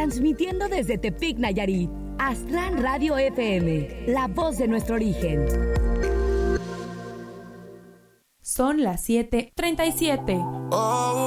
transmitiendo desde Tepic, Nayarit. Aztlán Radio FM, la voz de nuestro origen. Son las 7:37.